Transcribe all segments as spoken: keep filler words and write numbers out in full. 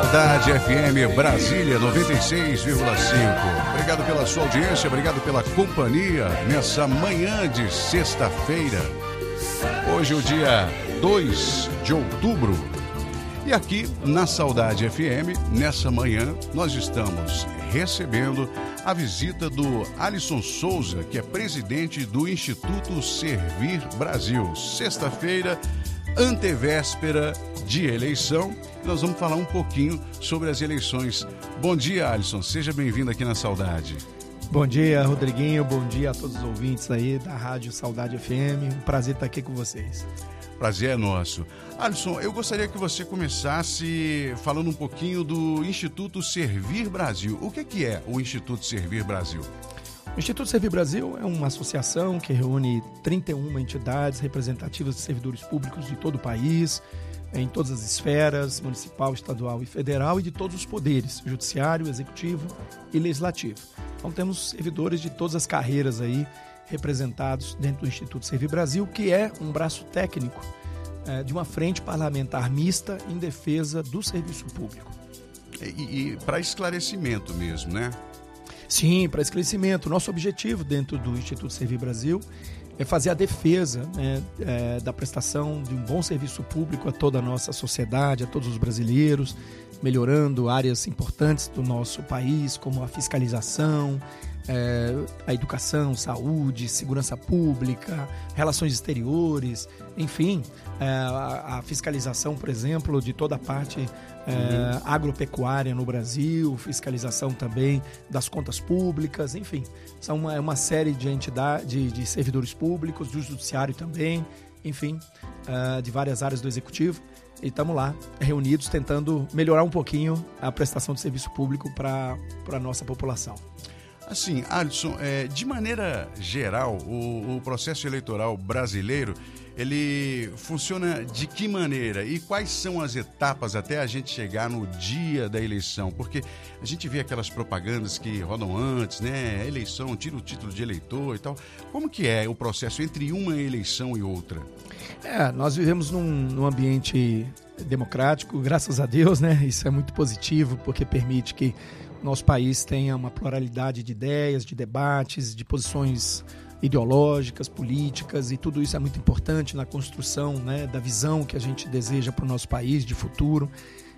Saudade F M Brasília noventa e seis vírgula cinco. Obrigado pela sua audiência, obrigado pela companhia nessa manhã de sexta-feira. Hoje é o dia dois de outubro. E aqui na Saudade F M, nessa manhã, nós estamos recebendo a visita do Alisson Souza, que é presidente do Instituto Servir Brasil. Sexta-feira, antevéspera de eleição, nós vamos falar um pouquinho sobre as eleições. Bom dia, Alisson, seja bem-vindo aqui na Saudade. Bom dia, Rodriguinho, bom dia a todos os ouvintes aí da Rádio Saudade F M, um prazer estar aqui com vocês. Prazer é nosso. Alisson, eu gostaria que você começasse falando um pouquinho do Instituto Servir Brasil. O que que é o Instituto Servir Brasil? O Instituto Servir Brasil é uma associação que reúne trinta e uma entidades representativas de servidores públicos de todo o país, em todas as esferas, municipal, estadual e federal, e de todos os poderes, judiciário, executivo e legislativo. Então temos servidores de todas as carreiras aí representados dentro do Instituto Servir Brasil, que é um braço técnico é, de uma frente parlamentar mista em defesa do serviço público. E, e para esclarecimento mesmo, né? Sim, para esclarecimento. Nosso objetivo dentro do Instituto Servir Brasil é fazer a defesa, né, é, da prestação de um bom serviço público a toda a nossa sociedade, a todos os brasileiros, melhorando áreas importantes do nosso país, como a fiscalização, é, a educação, saúde, segurança pública, relações exteriores, enfim, é, a, a fiscalização, por exemplo, de toda a parte é, uhum. agropecuária no Brasil, fiscalização também das contas públicas, enfim, são uma, uma série de entidades, de, de servidores públicos, do judiciário também, enfim, é, de várias áreas do executivo. E estamos lá, reunidos, tentando melhorar um pouquinho a prestação de serviço público para a nossa população. Assim, Alisson, é, de maneira geral, o, o processo eleitoral brasileiro, ele funciona de que maneira? E quais são as etapas até a gente chegar no dia da eleição? Porque a gente vê aquelas propagandas que rodam antes, né? Eleição, tira o título de eleitor e tal. Como que é o processo entre uma eleição e outra? É, nós vivemos num, num ambiente democrático, graças a Deus, né? Isso é muito positivo, porque permite que nosso país tenha uma pluralidade de ideias, de debates, de posições ideológicas, políticas, e tudo isso é muito importante na construção, né, da visão que a gente deseja para o nosso país de futuro.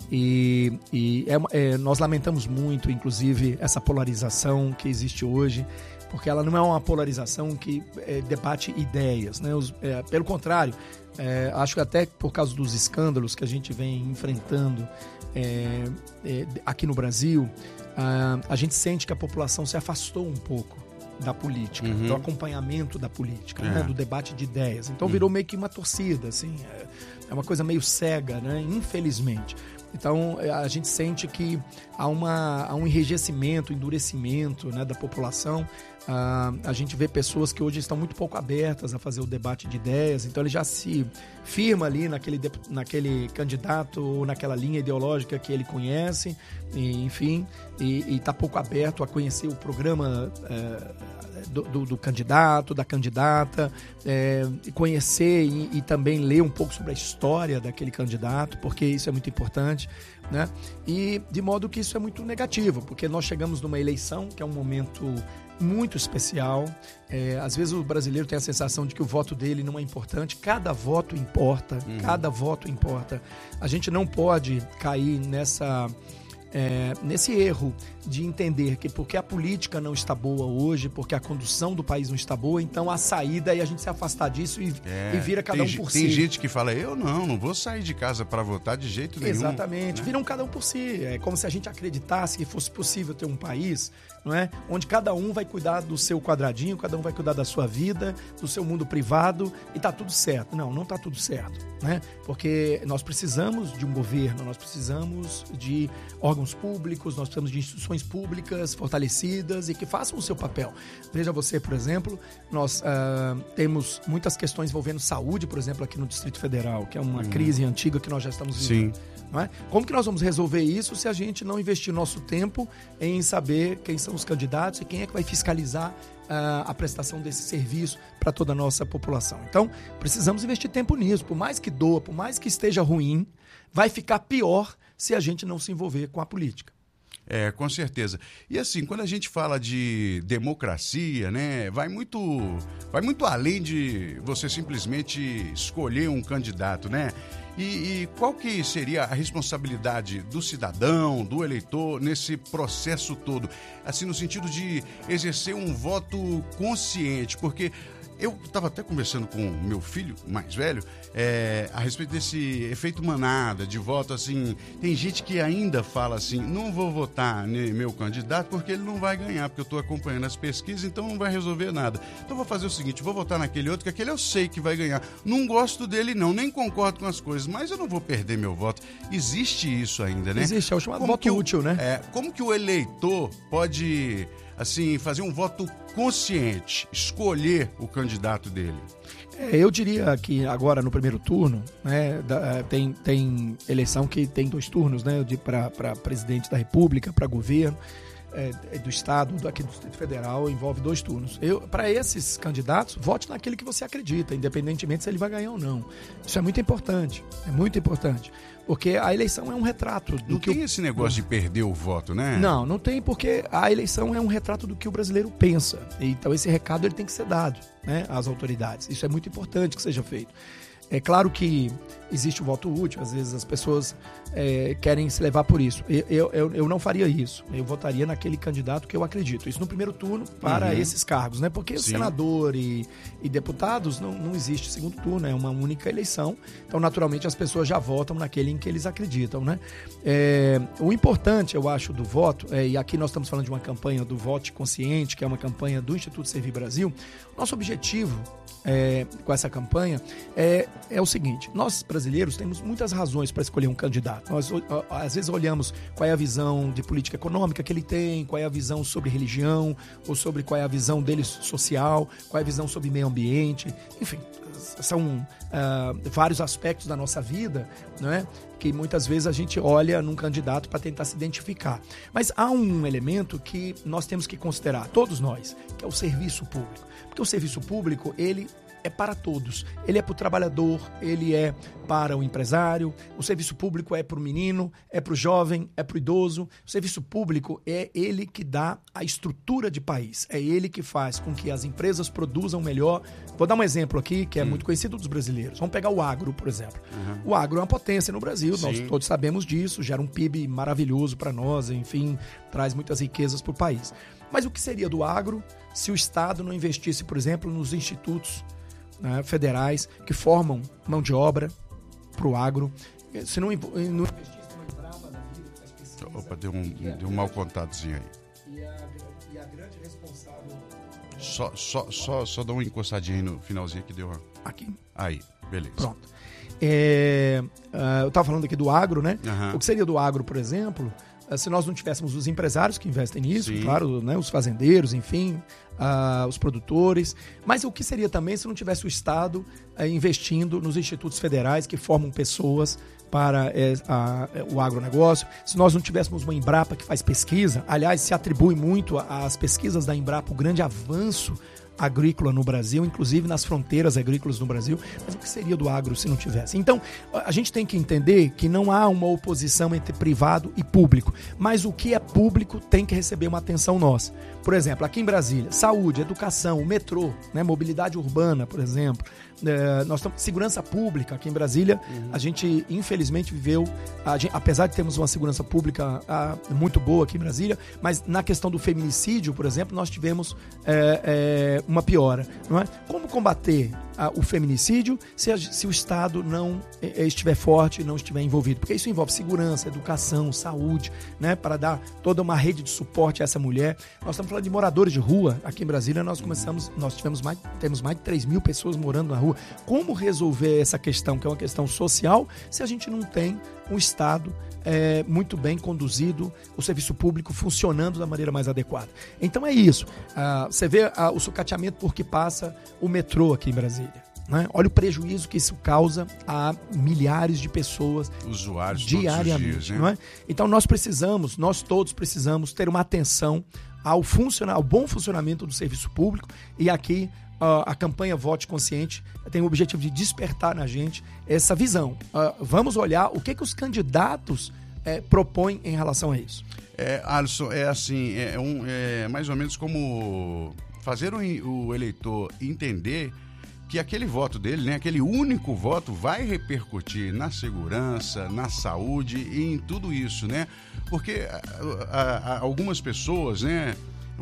E, e é, é, nós lamentamos muito, inclusive, essa polarização que existe hoje, porque ela não é uma polarização que é, debate ideias, né? Os, é, pelo contrário, é, acho que até por causa dos escândalos que a gente vem enfrentando é, é, aqui no Brasil, a, a gente sente que a população se afastou um pouco da política, uhum. do acompanhamento da política, é. né? Do debate de ideias. Então virou uhum. meio que uma torcida, assim, é, é uma coisa meio cega, né? Infelizmente. Então a gente sente que há, uma, há um enrijecimento, endurecimento, né, da população. Ah, a gente vê pessoas que hoje estão muito pouco abertas a fazer o debate de ideias, então ele já se firma ali naquele, naquele candidato ou naquela linha ideológica que ele conhece, e, enfim, e está pouco aberto a conhecer o programa é, do, do, do candidato, da candidata, é, conhecer e, e também ler um pouco sobre a história daquele candidato, porque isso é muito importante, né? E de modo que isso é muito negativo, porque nós chegamos numa eleição que é um momento muito especial. É, às vezes o brasileiro tem a sensação de que o voto dele não é importante. Cada voto importa, uhum. cada voto importa. A gente não pode cair nessa, é, nesse erro de entender que porque a política não está boa hoje, porque a condução do país não está boa, então a saída é a gente se afastar disso e, é, e vira cada tem, um por tem si. Tem gente que fala, eu não, não vou sair de casa para votar de jeito nenhum. Exatamente, né? Viram cada um por si. É como se a gente acreditasse que fosse possível ter um país, não é? Onde cada um vai cuidar do seu quadradinho, cada um vai cuidar da sua vida, do seu mundo privado, e tá tudo certo. Não, não tá tudo certo, né? Porque nós precisamos de um governo, nós precisamos de órgãos públicos, nós precisamos de instituições públicas fortalecidas e que façam o seu papel. Veja você, por exemplo, nós uh, temos muitas questões envolvendo saúde, por exemplo, aqui no Distrito Federal, que é uma uhum. crise antiga que nós já estamos vivendo. Sim. Não é? Como que nós vamos resolver isso se a gente não investir nosso tempo em saber quem são os candidatos e quem é que vai fiscalizar uh, a prestação desse serviço para toda a nossa população? Então, precisamos investir tempo nisso. Por mais que doa, por mais que esteja ruim, vai ficar pior se a gente não se envolver com a política. É, com certeza. E assim, quando a gente fala de democracia, né, vai muito, vai muito além de você simplesmente escolher um candidato, né? E, e qual que seria a responsabilidade do cidadão, do eleitor, nesse processo todo? Assim, no sentido de exercer um voto consciente, porque eu estava até conversando com o meu filho mais velho é, a respeito desse efeito manada de voto, assim, tem gente que ainda fala assim, não vou votar no meu candidato porque ele não vai ganhar, porque eu estou acompanhando as pesquisas, então não vai resolver nada. Então vou fazer o seguinte, vou votar naquele outro, que aquele eu sei que vai ganhar. Não gosto dele não, nem concordo com as coisas, mas eu não vou perder meu voto. Existe isso ainda, né? Existe, é o chamado voto útil, né? É, como que o eleitor pode, assim, fazer um voto consciente, escolher o candidato dele? É, eu diria que agora no primeiro turno, né, da, tem, tem eleição que tem dois turnos, né, para presidente da República, para governo é, do Estado, aqui do Distrito Federal, envolve dois turnos. Para esses candidatos, vote naquele que você acredita, independentemente se ele vai ganhar ou não. Isso é muito importante, é muito importante. Porque a eleição é um retrato do não que... Não tem o... esse negócio de perder o voto, né? Não, não tem, porque a eleição é um retrato do que o brasileiro pensa. Então esse recado ele tem que ser dado, né, às autoridades. Isso é muito importante que seja feito. É claro que existe o voto útil, às vezes as pessoas é, querem se levar por isso. Eu, eu, eu não faria isso. Eu votaria naquele candidato que eu acredito. Isso no primeiro turno para uhum. esses cargos, né? Porque Sim. senador e, e deputados não, não existe segundo turno, é uma única eleição. Então, naturalmente, as pessoas já votam naquele em que eles acreditam, né? É, o importante, eu acho, do voto, é, e aqui nós estamos falando de uma campanha do Vote Consciente, que é uma campanha do Instituto Servir Brasil. Nosso objetivo É, com essa campanha é, é o seguinte, nós brasileiros temos muitas razões para escolher um candidato. Nós às vezes olhamos qual é a visão de política econômica que ele tem, qual é a visão sobre religião, ou sobre qual é a visão dele social, qual é a visão sobre meio ambiente, enfim, são uh, vários aspectos da nossa vida, né, que muitas vezes a gente olha num candidato para tentar se identificar. Mas há um elemento que nós temos que considerar, todos nós, que é o serviço público. Porque o serviço público, ele é para todos. Ele é para o trabalhador, ele é para o empresário, o serviço público é para o menino, é para o jovem, é para o idoso. O serviço público é ele que dá a estrutura de país, é ele que faz com que as empresas produzam melhor. Vou dar um exemplo aqui que é hum. muito conhecido dos brasileiros. Vamos pegar o agro, por exemplo. Uhum. O agro é uma potência no Brasil, Sim. nós todos sabemos disso, gera um P I B maravilhoso para nós, enfim, traz muitas riquezas para o país. Mas o que seria do agro se o Estado não investisse, por exemplo, nos institutos, né, federais que formam mão de obra para o agro, se não, não investisse numa Embrapa da vida, que faz pesquisa... Opa, deu um, deu um mau contadozinho aí. E a, e a grande responsável... Só, só, só, só dá uma encostadinha aí no finalzinho que deu uma... Aqui. Aí, beleza. Pronto. É, uh, eu estava falando aqui do agro, né? Uhum. O que seria do agro, por exemplo... Se nós não tivéssemos os empresários que investem nisso, Sim. claro, né, os fazendeiros, enfim, uh, os produtores. Mas o que seria também se não tivesse o Estado uh, investindo nos institutos federais que formam pessoas para uh, uh, o agronegócio? Se nós não tivéssemos uma Embrapa que faz pesquisa, aliás, se atribui muito às pesquisas da Embrapa o grande avanço agrícola no Brasil, inclusive nas fronteiras agrícolas no Brasil, mas o que seria do agro se não tivesse? Então, a gente tem que entender que não há uma oposição entre privado e público, mas o que é público tem que receber uma atenção nossa. Por exemplo, aqui em Brasília, saúde, educação, o metrô, né, mobilidade urbana, por exemplo, é, nós estamos segurança pública aqui em Brasília. Uhum. A gente infelizmente viveu, a gente, apesar de termos uma segurança pública a, muito boa aqui em Brasília, mas na questão do feminicídio, por exemplo, nós tivemos é, é, uma piora, não é? Como combater a, o feminicídio se, a, se o Estado não é, estiver forte, não estiver envolvido? Porque isso envolve segurança, educação, saúde, né, para dar toda uma rede de suporte a essa mulher. Nós estamos falando de moradores de rua aqui em Brasília. Nós começamos, nós tivemos mais, temos mais de três mil pessoas morando na rua. Como resolver essa questão, que é uma questão social, se a gente não tem um Estado é, muito bem conduzido, o serviço público funcionando da maneira mais adequada? Então é isso. Ah, você vê ah, o sucateamento por que passa o metrô aqui em Brasília, né? Olha o prejuízo que isso causa a milhares de pessoas, usuários diariamente. Todos os dias, não é? Então nós precisamos, nós todos precisamos ter uma atenção ao, funcionar, ao bom funcionamento do serviço público. E aqui uh, a campanha Vote Consciente tem o objetivo de despertar na gente essa visão. Uh, vamos olhar o que, que os candidatos é, propõe em relação a isso? É, Alisson, é assim, é, um, é mais ou menos como fazer o, o eleitor entender que aquele voto dele, né, aquele único voto, vai repercutir na segurança, na saúde e em tudo isso, né? Porque a, a, a, algumas pessoas, né,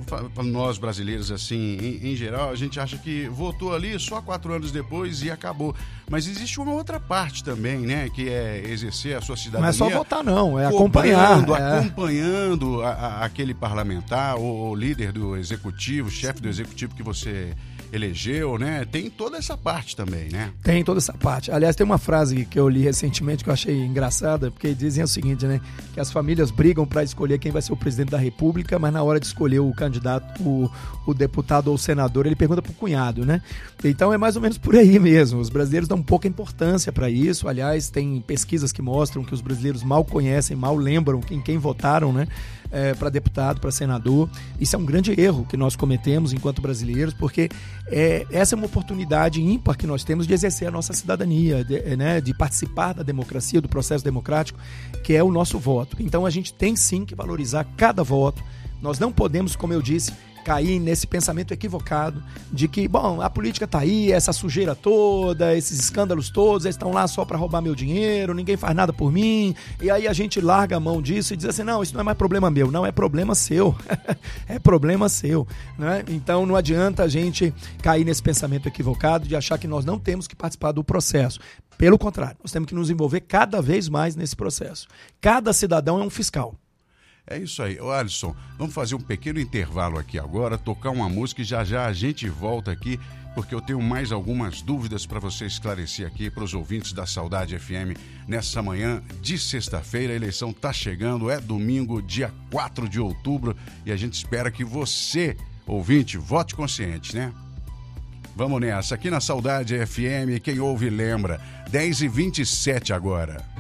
nós brasileiros, assim, em, em geral, a gente acha que votou ali só quatro anos depois e acabou. Mas existe uma outra parte também, né, que é exercer a sua cidadania. Não é só votar, não, é acompanhar. É. Acompanhando a, a, aquele parlamentar, ou, ou líder do executivo, chefe do executivo que você elegeu, né? Tem toda essa parte também, né? Tem toda essa parte. Aliás, tem uma frase que eu li recentemente que eu achei engraçada, porque dizem o seguinte, né? Que as famílias brigam para escolher quem vai ser o presidente da República, mas na hora de escolher o candidato, o, o deputado ou o senador, ele pergunta pro cunhado, né? Então é mais ou menos por aí mesmo. Os brasileiros dão pouca importância para isso. Aliás, tem pesquisas que mostram que os brasileiros mal conhecem, mal lembram em quem votaram, né? É, para deputado, para senador. Isso é um grande erro que nós cometemos enquanto brasileiros, porque é, essa é uma oportunidade ímpar que nós temos de exercer a nossa cidadania, de, né, de participar da democracia, do processo democrático, que é o nosso voto. Então a gente tem sim que valorizar cada voto. Nós não podemos, como eu disse, cair nesse pensamento equivocado de que, bom, a política tá aí, essa sujeira toda, esses escândalos todos, eles estão lá só para roubar meu dinheiro, ninguém faz nada por mim, e aí a gente larga a mão disso e diz assim, não, isso não é mais problema meu, não, é problema seu, é problema seu, né? Então não adianta a gente cair nesse pensamento equivocado de achar que nós não temos que participar do processo. Pelo contrário, nós temos que nos envolver cada vez mais nesse processo. Cada cidadão é um fiscal. É isso aí. Ô, Alisson, vamos fazer um pequeno intervalo aqui agora, tocar uma música e já já a gente volta aqui, porque eu tenho mais algumas dúvidas para você esclarecer aqui para os ouvintes da Saudade F M nessa manhã de sexta-feira. A eleição está chegando, é domingo, dia quatro de outubro, e a gente espera que você, ouvinte, vote consciente, né? Vamos nessa, aqui na Saudade F M, quem ouve lembra, dez e vinte e sete agora.